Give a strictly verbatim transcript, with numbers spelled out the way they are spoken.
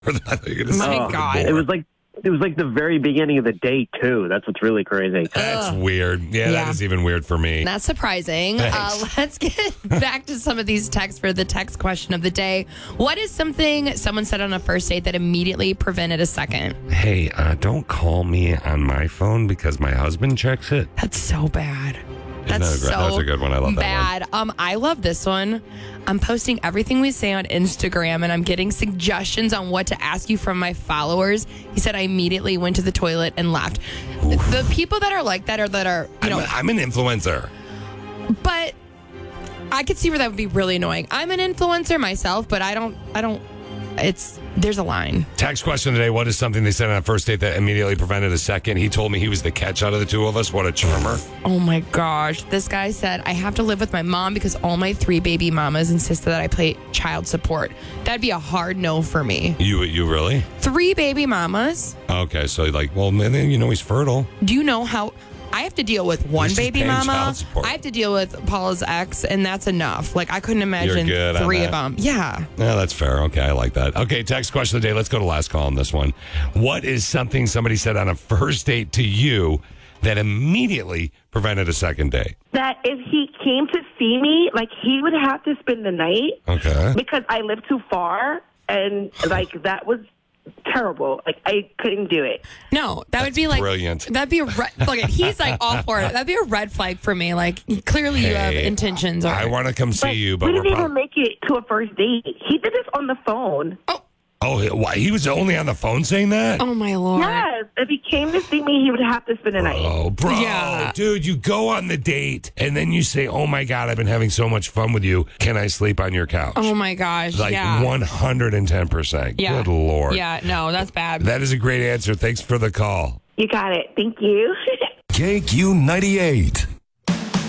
I thought you were gonna My say God. It was like it was like the very beginning of the day too. That's what's really crazy. That's Ugh. weird. Yeah, Yeah. that is even weird for me. Not surprising. Uh, Thanks. let's get back to some of these texts for the text question of the day. What is something someone said on a first date that immediately prevented a second? Hey, uh, don't call me on my phone because my husband checks it. That's so bad. Isn't That's that a, so that's a good one. I love that bad. Um, I love this one. I'm posting everything we say on Instagram, and I'm getting suggestions on what to ask you from my followers. He said I immediately went to the toilet and left. The people that are like that are that are you one. know, I'm, a, I'm an influencer. but I could see where that would be really annoying. I'm an influencer myself, but I don't. I don't. It's there's a line. Text question today. What is something they said on a first date that immediately prevented a second? He told me he was the catch out of the two of us. What a charmer. Oh my gosh. This guy said, I have to live with my mom because all my three baby mamas insisted that I pay child support. That'd be a hard no for me. You you really? Three baby mamas. Okay, so like, well, man, you know he's fertile. Do you know how I have to deal with one He's just baby paying mama? child support. I have to deal with Paula's ex, and that's enough. Like, I couldn't imagine good on three of that. them. Yeah. Yeah, that's fair. Okay, I like that. Okay, text question of the day. Let's go to last call on this one. What is something somebody said on a first date to you that immediately prevented a second date? That if he came to see me, like, he would have to spend the night Okay. because I live too far, and, like, that was terrible. Like, I couldn't do it. No, that would be like brilliant. That'd be a red. Look, he's like all for it. That'd be a red flag for me. Like, clearly you have Hey, intentions. I want to come see But you, but we we're didn't even probably... make it to a first date. He did this on the phone. Oh, why? He was only on the phone saying that? Oh my Lord. Yes. If he came to see me, he would have to spend the night. Oh, bro. Yeah. Dude, you go on the date and then you say, oh my God, I've been having so much fun with you. Can I sleep on your couch? Oh my gosh. Like yeah. one hundred ten percent. Yeah. Good Lord. Yeah. No, that's bad. That is a great answer. Thanks for the call. You got it. Thank you. K Q ninety-eight.